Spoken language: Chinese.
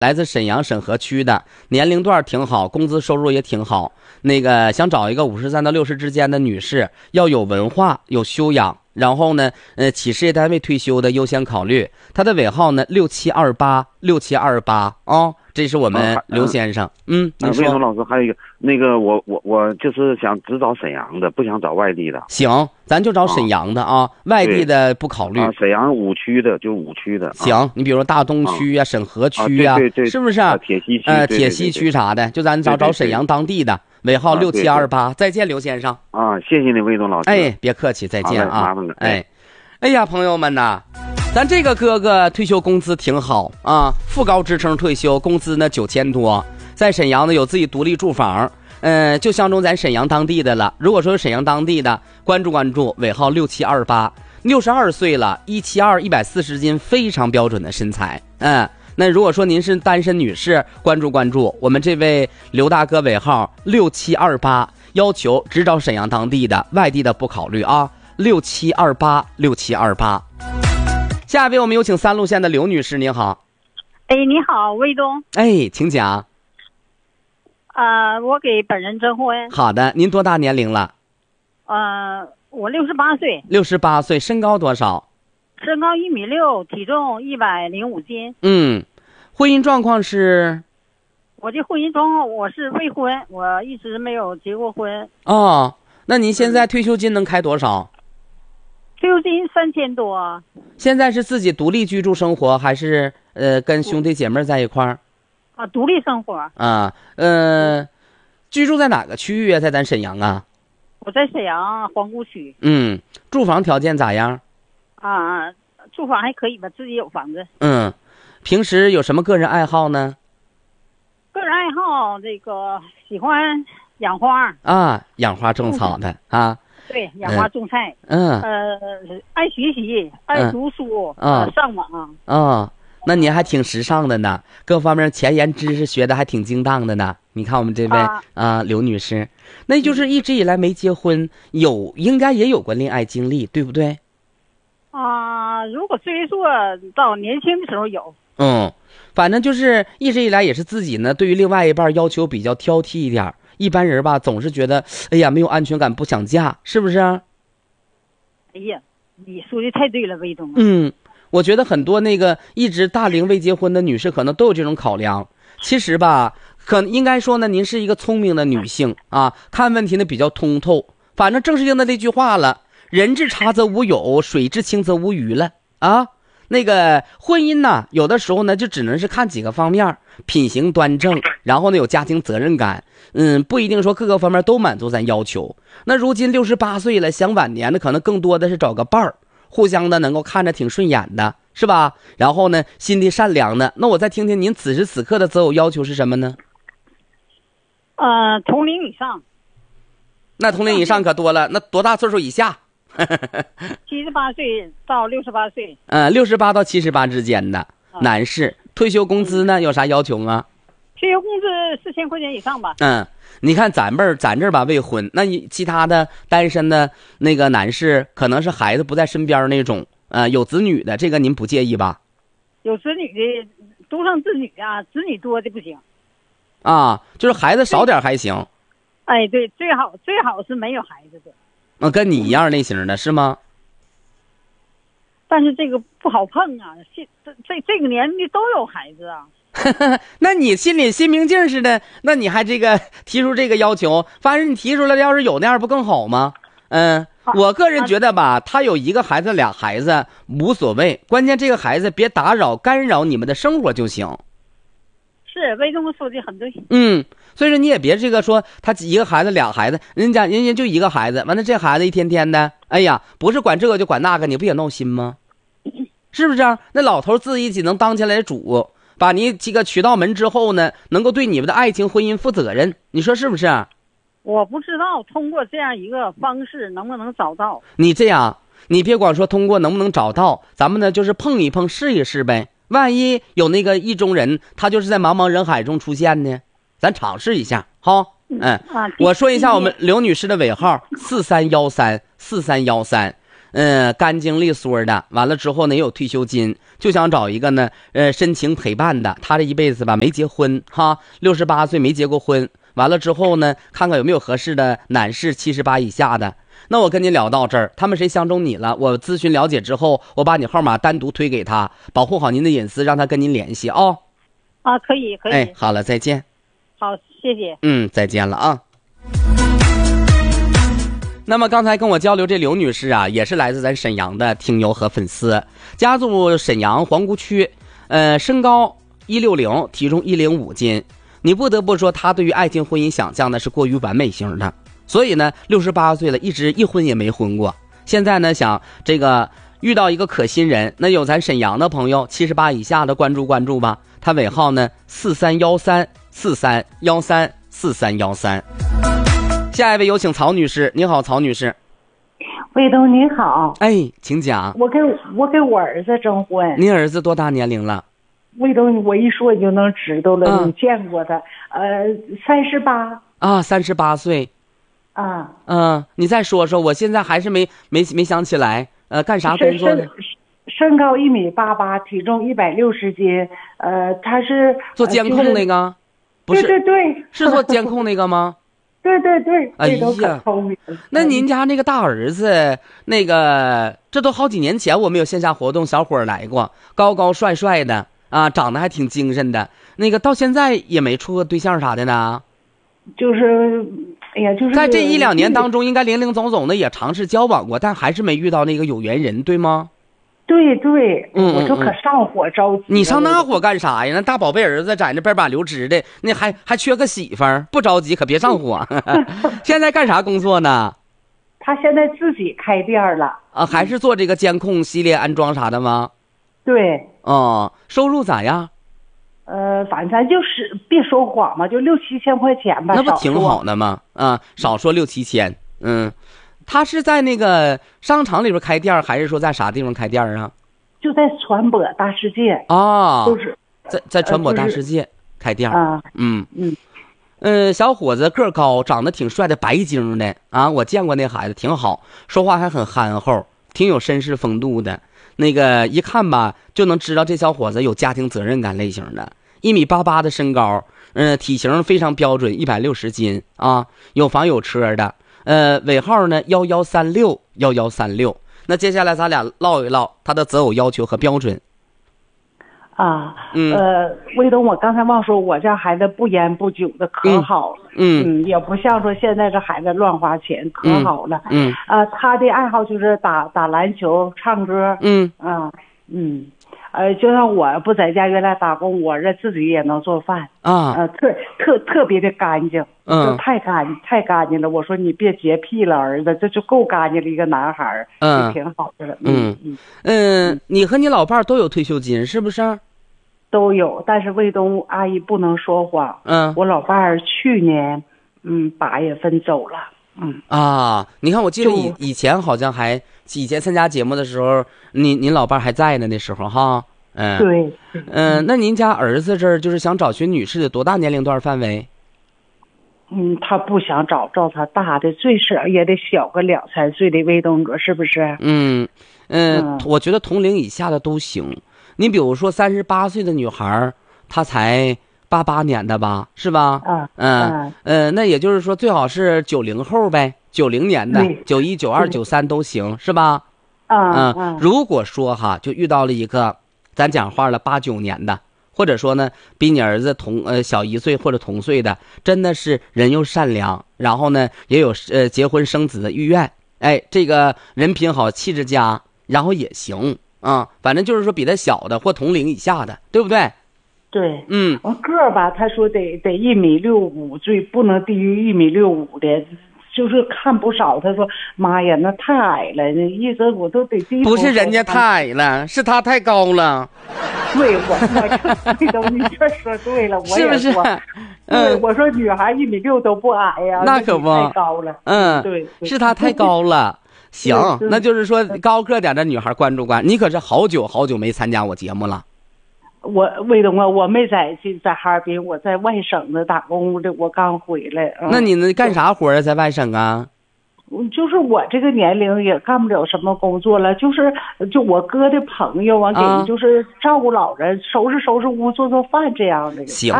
来自沈阳沈河区的，年龄段挺好，工资收入也挺好。那个想找一个53到60之间的女士，要有文化有修养，然后呢企事业单位退休的优先考虑。他的尾号呢67286728啊，这是我们刘先生。您说。 魏东老师，还有一个那个我就是想只找沈阳的，不想找外地的。 行，咱就找沈阳的啊，外地的不考虑。 沈阳5区的，就5区的。 行，你比如说大东区啊、沈河区啊， 对， 是不是？ 铁西区， 铁西区啥的，就咱找沈阳当地的，尾号6728。再见，刘先生。 谢谢你，魏东老师。 别客气，再见啊。 麻烦了。 哎呀，朋友们呐，咱这个哥哥退休工资挺好啊，副高职称退休，工资呢9000多，在沈阳呢有自己独立住房，就相中咱沈阳当地的了。如果说沈阳当地的，关注，尾号6728，62岁了，172，140斤，非常标准的身材。那如果说您是单身女士，关注我们这位刘大哥，尾号6728，要求只找沈阳当地的，外地的不考虑啊。67286728。下一位我们有请3路线的刘女士，您好。 你好，魏东。 请讲。 我给本人征婚。 好的，您多大年龄了？ 我68岁。 68岁，身高多少？ 身高1.6米，体重105斤。 婚姻状况是？ 我这婚姻状况，我是未婚，我一直没有结过婚。 那您现在退休金能开多少？ 退休金3000多。 现在是自己独立居住生活，还是跟兄弟姐妹在一块儿？ 独立生活。 居住在哪个区域啊？在咱沈阳啊？ 我在沈阳皇姑区。 住房条件咋样？ 住房还可以吧，自己有房子。 平时有什么个人爱好呢？ 个人爱好这个喜欢养花养花种草的啊。 对，养花种菜。爱学习，爱读书，上网。 那你还挺时尚的呢，各方面前沿知识学的还挺精当的呢。你看我们这位刘女士，那就是一直以来没结婚，应该也有过恋爱经历，对不对？ 如果岁数到年轻的时候有。 反正就是一直以来也是自己呢，对于另外一半要求比较挑剔一点。一般人吧，总是觉得没有安全感，不想嫁，是不是？ 你说的太对了，魏东。 我觉得很多那个一直大龄未结婚的女士可能都有这种考量。其实吧，可能应该说呢，您是一个聪明的女性啊，看问题呢比较通透。反正正是应的那句话了，人至察则无有，水至清则无鱼了啊。那个婚姻呢，有的时候呢就只能是看几个方面，品行端正，然后呢有家庭责任感，不一定说各个方面都满足咱要求。那如今68岁了，想晚年的可能更多的是找个伴儿，互相的能够看着挺顺眼的，是吧？然后呢心地善良的。那我再听听您此时此刻的择偶要求是什么呢？ 同龄以上。 那同龄以上可多了，那多大岁数以下 ？78岁到68岁。 68到78之间的男士。退休工资呢有啥要求啊？ 退休工资4000块钱以上吧。 你看咱这儿吧未婚，那你其他的单身的那个男士，可能是孩子不在身边那种，有子女的，这个您不介意吧？ 有子女的独生子女子女多的不行。 就是孩子少点还行。 对，最好是没有孩子的。 跟你一样类型的是吗？ 但是这个不好碰啊，这个年龄都有孩子啊。 那你心里心明镜似的，那你还提出这个要求，反正你提出来，要是有那样不更好吗？我个人觉得吧，他有1个孩子2孩子无所谓，关键这个孩子别干扰你们的生活就行。 是，魏东说的很对。 所以说你也别说他1个孩子2孩子，人家就1个孩子，完了这孩子一天天的，不是管这个就管那个，你不也闹心吗？是不是那老头自己能当起来主，把你几个娶到门之后呢，能够对你们的爱情婚姻负责任，你说是不是？ 我不知道通过这样一个方式能不能找到。 你这样，你别光说通过能不能找到，咱们呢就是碰一碰试一试呗。万一有那个意中人，他就是在茫茫人海中出现呢，咱尝试一下好。我说一下我们刘女士的尾号43134313， 干净利索的，完了之后呢也有退休金，就想找一个呢深情陪伴的。他这一辈子吧没结婚哈，68岁没结过婚，完了之后呢看看有没有合适的男士78以下的。那我跟你聊到这儿，他们谁相中你了，我咨询了解之后，我把你号码单独推给他，保护好您的隐私，让他跟您联系啊。 可以。 哎，好了，再见。 好，谢谢。 再见了啊。那么刚才跟我交流这刘女士啊，也是来自咱沈阳的听友和粉丝，家住沈阳皇姑区，身高160，体重105斤。你不得不说，她对于爱情婚姻想象呢是过于完美型的。所以呢，68岁了，一直一婚也没婚过。现在呢，想这个遇到一个可心人，那有咱沈阳的朋友78以下的关注吧。他尾号呢431343134313。下一位有请曹女士。你好，曹女士。 卫东你好。 哎，请讲。 我给我儿子征婚。 您儿子多大年龄了？ 卫东，我一说你就能知道了。你见过他？38 啊，38岁。你再说说，我现在还是没想起来。干啥工作呢？ 身高1.88米，体重160斤。他是做监控那个？不是， 对， 是做监控那个吗？ 对。 哎呀，那您家那个大儿子，那个这都好几年前我们有线下活动，小伙来过，高高帅帅的啊，长得还挺精神的。那个到现在也没处过对象啥的呢？ 就是在这1-2年当中，应该零零总总的也尝试交往过，但还是没遇到那个有缘人，对吗？ 对，我就可上火着急。 你上那火干啥呀？那大宝贝儿子在那边把溜直的，那还缺个媳妇儿，不着急可别上火。现在干啥工作呢？ 他现在自己开店了啊，还是做这个监控系列安装啥的吗？ 对。 收入咋样？ 反正就是别说谎嘛，就6-7千块钱吧。 那不挺好的吗？少说6-7千。他是在那个商场里边开店，还是说在啥地方开店啊？ 就在传播大世界啊， 都是在传播大世界开店啊。 小伙子个高，长得挺帅的，白净的啊，我见过那孩子挺好，说话还很憨厚，挺有绅士风度的。那个一看吧，就能知道这小伙子有家庭责任感类型的。1.88米的身高，体型非常标准，160斤啊，有房有车的。尾号呢11361136。那接下来咱俩唠一唠他的择偶要求和标准。 卫东，我刚才忘说，我家孩子不烟不酒的，可好了。也不像说现在这孩子乱花钱，可好了。他的爱好就是打篮球、唱歌。就像我不在家原来打工，我这自己也能做饭特别的干净，太干净了。我说你别洁癖了，儿子，这就够干净的一个男孩，挺好的了。 你和你老伴都有退休金是不是？ 都有，但是卫东阿姨不能说谎。我老伴儿去年8月份走了。 你看，我记得以前好像以前参加节目的时候，您老伴还在呢，那时候哈。 对。 那您家儿子这儿就是想找寻女士的多大年龄段范围？ 他不想找他大的，最少也得小个2-3岁的卫东哥，是不是？ 我觉得同龄以下的都行。你比如说38岁的女孩，她才88年的吧，是吧？那也就是说最好是90后呗，90年的，91、92、93都行，是吧？如果说就遇到了一个，咱讲话了89年的，或者说呢比你儿子小1岁或者同岁的，真的是人又善良，然后呢也有结婚生子的意愿，这个人品好，气质佳，然后也行反正就是说比他小的或同龄以下的，对不对？ 对。我个儿吧，他说得1.65米，最不能低于1.65米的。就是看不少，他说妈呀，那太矮了，意思我都得低头。 不是人家太矮了，是他太高了。 对，我你这说对了，我也说。 是不是？ 我说女孩1.6米都不矮呀， 那可不， 太高了。 对，是他太高了。行，那就是说高个点的女孩关注。你可是好久没参加我节目了。 卫东啊，我没在哈尔滨，我在外省的打工的，我刚回来。 那你干啥活啊？在外省啊？ 就是我这个年龄也干不了什么工作了，就我哥的朋友啊，给就是照顾老人，收拾屋，做饭这样的。 行